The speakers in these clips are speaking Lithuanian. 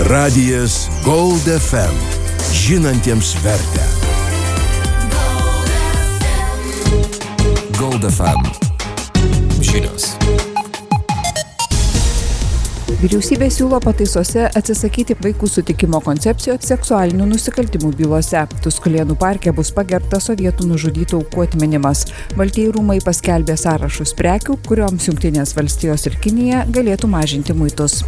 Radijas Gold FM. Žinantiems vertę. Gold FM. Žinios. Vyriausybė siūlo pataisose atsisakyti vaikų sutikimo koncepcijos seksualinių nusikaltimų bylose. Tuskulėnų parke bus pagerbtas sovietų nužudytų aukų atminimas. Baltieji rūmai paskelbė sąrašus prekių, kurioms Jungtinės valstijos ir Kinija galėtų mažinti muitus.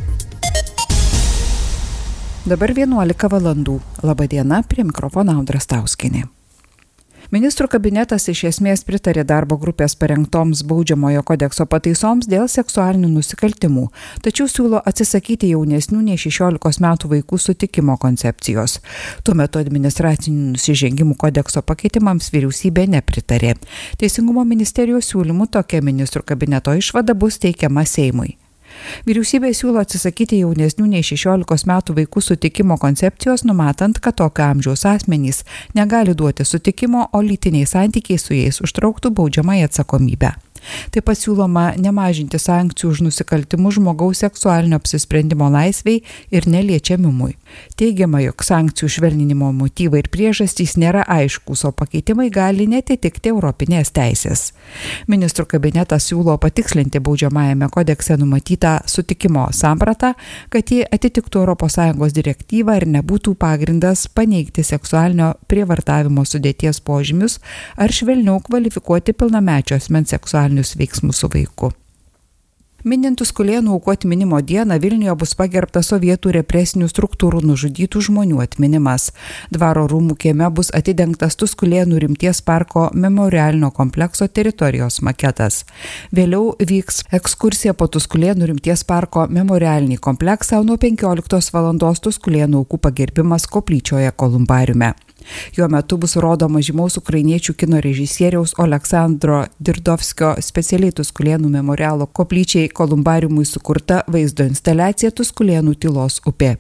Dabar 11 valandų. Labą dieną, prie mikrofono Audra Stauskienė. Ministrų kabinetas iš esmės pritarė darbo grupės parengtoms baudžiamojo kodekso pataisoms dėl seksualinių nusikaltimų, tačiau siūlo atsisakyti jaunesnių nei 16 metų vaikų sutikimo koncepcijos. Tuo metu administracinių nusižengimų kodekso pakeitimams vyriausybė nepritarė. Teisingumo ministerijos siūlymų tokia ministrų kabineto išvada bus teikiama Seimui. Vyriausybė siūlo atsisakyti jaunesnių nei 16 metų vaikų sutikimo koncepcijos, numatant, kad tokio amžiaus asmenys negali duoti sutikimo, o lytiniai santykiai su jais užtrauktų baudžiamąją atsakomybę. Taip pat siūloma nemažinti sankcijų už nusikaltimus žmogaus seksualinio apsisprendimo laisvei ir neliečiamumui. Teigiama, jog sankcijų švelninimo motyvai ir priežastys nėra aiškus, o pakeitimai gali netitikti europinės teisės. Ministrų kabinetas siūlo patikslinti baudžiamajame kodekse numatytą sutikimo sampratą, kad ji atitiktų ES direktyvą ir nebūtų pagrindas paneigti seksualinio prievartavimo sudėties požymius ar švelniau kvalifikuoti pilnamečio asmens seksualinio veiksmus su vaiku. Minint Tuskulėnų aukų atminimo dieną, Vilniuje bus pagerbtas sovietų represinių struktūrų nužudytų žmonių atminimas. Dvaro rūmų kieme bus atidengtas Tuskulėnų rimties parko memorialinio komplekso teritorijos maketas. Vėliau vyks ekskursija po Tuskulėnų rimties parko memorialinį kompleksą, nuo 15 val. Tuskulėnų aukų pagerbimas koplyčioje Kolumbariume. Jo metu bus rodoma žymaus ukrainiečių kino režisieriaus Oleksandro Dirdovskio specialiai Tuskulėnų memorialo koplyčiai Kolumbariumui sukurta vaizdo instaliacija Tuskulėnų tylos upė.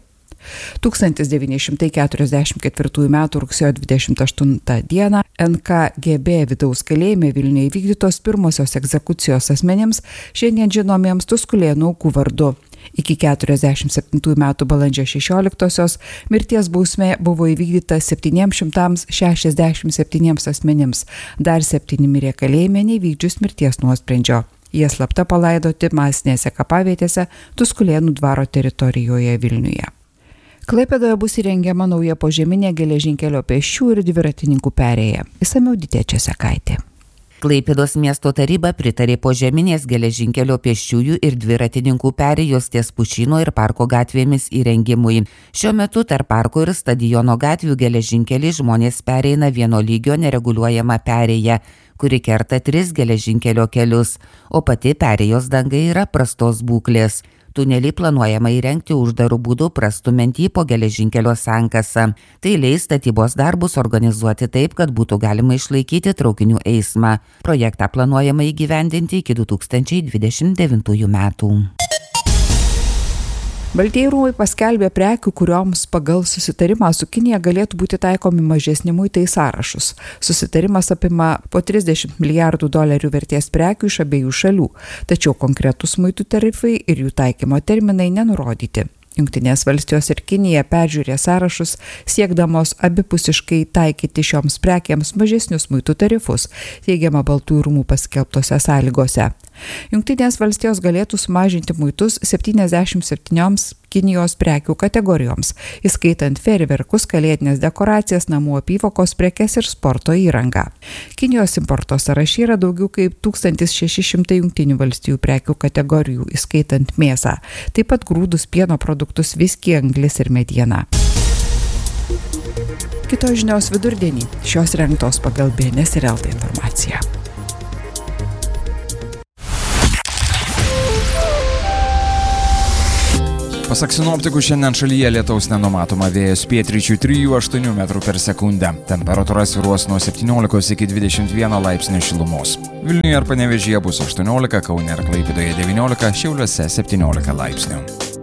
1944 m. rugsėjo 28 d. NKGB vidaus kalėjime Vilniuje įvykdytos pirmosios egzekucijos asmenims, šiandien žinomiems Tuskulėnų aukų vardu. Iki 47 metų balandžio 16-osios mirties bausmė buvo įvykdyta 767 asmenims, dar 7 mirė kalėjime neįvykdžius mirties nuosprendžio. Jie slapta palaidoti masinėse kapavietėse Tuskulėnų dvaro teritorijoje Vilniuje. Klaipėdoje bus įrengiama nauja požeminė geležinkelio pėsčių ir dviratininkų perėja. Išsamiau Ditė Česekaitė. Klaipėdos miesto taryba pritarė požeminės geležinkelio pėsčiųjų ir dviratininkų perėjos ties Pušyno ir parko gatvėmis įrengimui. Šiuo metu tarp parko ir stadiono gatvių geležinkelį žmonės pereina vieno lygio nereguliuojama perėja, kuri kerta 3 geležinkelio kelius, o pati perėjos danga yra prastos būklės. Tunelį planuojama įrengti uždarų būdų prastumiant jį po geležinkelio sankasą. Tai leis statybos darbus organizuoti taip, kad būtų galima išlaikyti traukinių eismą. Projektą planuojama įgyvendinti iki 2029 metų. Baltieji rūmai paskelbė prekių, kurioms pagal susitarimą su Kinija galėtų būti taikomi mažesni muitai sąrašus. Susitarimas apima po $30 milijardų vertės prekių iš abiejų šalių, tačiau konkretus muitų tarifai ir jų taikymo terminai nenurodyti. Jungtinės valstijos ir Kinija peržiūrė sąrašus, siekdamos abipusiškai taikyti šioms prekiams mažesnius muitų tarifus, teigiama Baltųjų rūmų paskelbtose sąlygose. Jungtinės valstijos galėtų sumažinti muitus 77 Kinijos prekių kategorijoms, įskaitant fejerverkus, kalėdinės dekoracijas, namų apyvokos prekes ir sporto įrangą. Kinijos importo sąraše yra daugiau kaip 1600 Jungtinių valstijų prekių kategorijų, įskaitant mėsą, taip pat grūdus, pieno produktus, viskį, anglis ir medieną. Kitos žinios vidurdienį. Šios rengtos pagal BNS ir LT informaciją. Pasak sinoptikų, šiandien šalyje lietaus nenumatoma, vėjas pietryčių 3–8 metrų per sekundę. Temperatūra svyruos nuo 17 iki 21 laipsnių šilumos. Vilniuje ir Panevėžyje bus 18, Kaune ir Klaipėdoje 19, Šiauliuose 17 laipsnių.